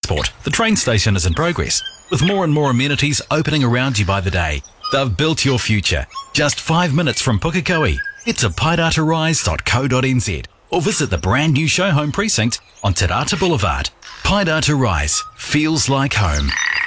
transport, the train station is in progress, with more and more amenities opening around you by the day. They've built your future. Just 5 minutes from Pukekohe. Head to paidatarise.co.nz or visit the brand new show home precinct on Te Rata Boulevard. Paidata Rise feels like home.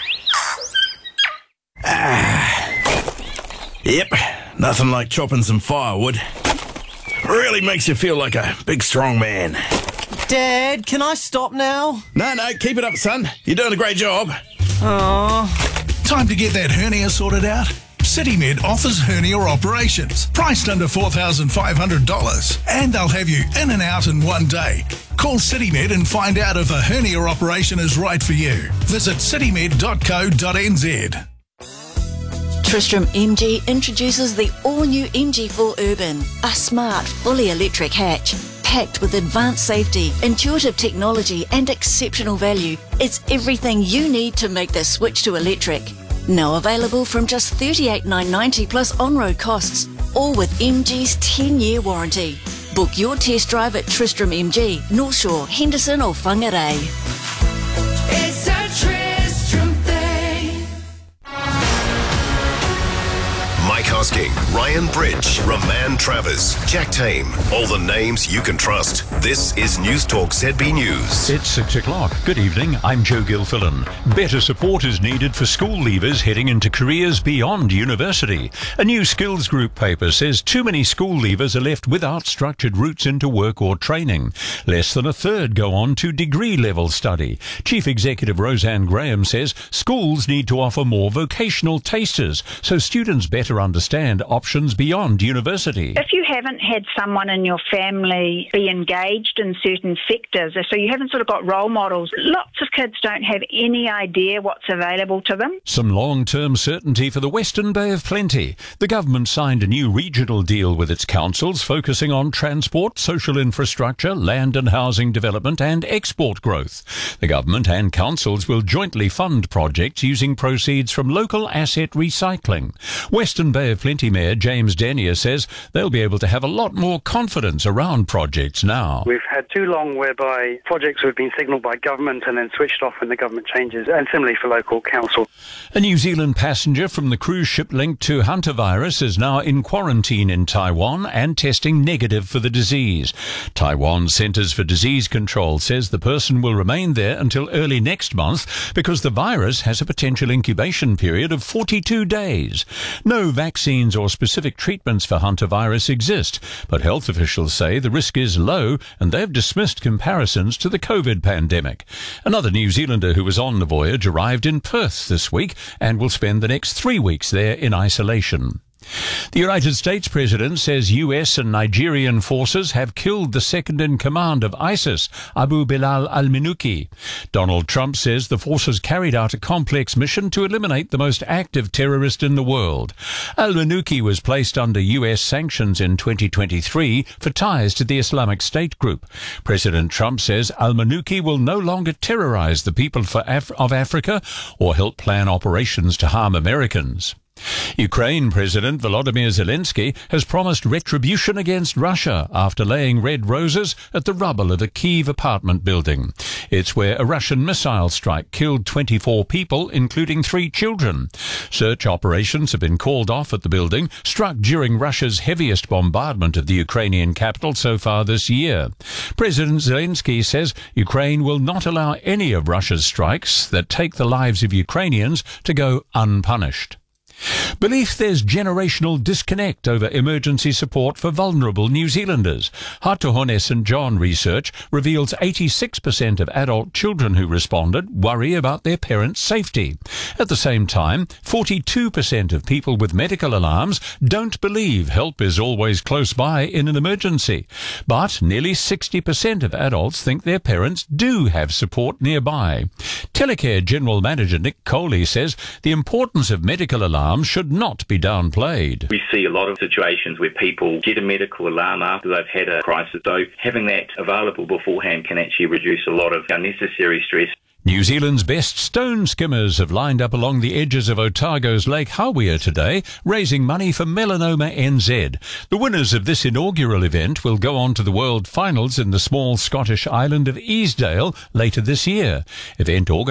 Yep, nothing like chopping some firewood. Really makes you feel like a big strong man. Dad, can I stop now? No, keep it up, son. You're doing a great job. Aww. Time to get that hernia sorted out? CityMed offers hernia operations, priced under $4,500, and they'll have you in and out in one day. Call CityMed and find out if a hernia operation is right for you. Visit citymed.co.nz. Tristram MG introduces the all-new MG4 Urban, a smart, fully electric hatch. Packed with advanced safety, intuitive technology and exceptional value, it's everything you need to make the switch to electric. Now available from just $38,990 plus on-road costs, all with MG's 10-year warranty. Book your test drive at Tristram MG, North Shore, Henderson or Whangarei. It's a Tristram thing. Mike Hosking, Ryan Bridge, Roman Travers, Jack Tame. All the names you can trust. This is News Talk ZB News. It's 6 o'clock. Good evening. I'm Joe Gilfillan. Better support is needed for school leavers heading into careers beyond university. A new skills group paper says too many school leavers are left without structured routes into work or training. Less than a third go on to degree-level study. Chief Executive Roseanne Graham says schools need to offer more vocational tasters so students better understand options beyond university. If you haven't had someone in your family be engaged in certain sectors, so you haven't sort of got role models, lots of kids don't have any idea what's available to them. Some long-term certainty for the Western Bay of Plenty. The government signed a new regional deal with its councils focusing on transport, social infrastructure, land and housing development and export growth. The government and councils will jointly fund projects using proceeds from local asset recycling. Western Bay of Plenty Mayor James Denier says they'll be able to have a lot more confidence around projects now. We've had too long whereby projects have been signalled by government and then switched off when the government changes, and similarly for local council. A New Zealand passenger from the cruise ship linked to hantavirus is now in quarantine in Taiwan and testing negative for the disease. Taiwan's Centres for Disease Control says the person will remain there until early next month because the virus has a potential incubation period of 42 days. No vaccines or specific treatments for hantavirus exist, but health officials say the risk is low and they've dismissed comparisons to the COVID pandemic. Another New Zealander who was on the voyage arrived in Perth this week and will spend the next 3 weeks there in isolation. The United States President says US and Nigerian forces have killed the second-in-command of ISIS, Abu Bilal al-Minuki. Donald Trump says the forces carried out a complex mission to eliminate the most active terrorist in the world. Al-Minuki was placed under US sanctions in 2023 for ties to the Islamic State group. President Trump says al-Minuki will no longer terrorize the people of Africa or help plan operations to harm Americans. Ukraine President Volodymyr Zelensky has promised retribution against Russia after laying red roses at the rubble of a Kyiv apartment building. It's where a Russian missile strike killed 24 people, including 3 children. Search operations have been called off at the building, struck during Russia's heaviest bombardment of the Ukrainian capital so far this year. President Zelensky says Ukraine will not allow any of Russia's strikes that take the lives of Ukrainians to go unpunished. Belief there's generational disconnect over emergency support for vulnerable New Zealanders. Hatohone St John research reveals 86% of adult children who responded worry about their parents' safety. At the same time, 42% of people with medical alarms don't believe help is always close by in an emergency. But nearly 60% of adults think their parents do have support nearby. Telecare General Manager Nick Coley says the importance of medical alarms should not be downplayed. We see a lot of situations where people get a medical alarm after they've had a crisis, so having that available beforehand can actually reduce a lot of unnecessary stress. New Zealand's best stone skimmers have lined up along the edges of Otago's Lake Hawea today, raising money for Melanoma NZ. The winners of this inaugural event will go on to the World Finals in the small Scottish island of Easdale later this year. Event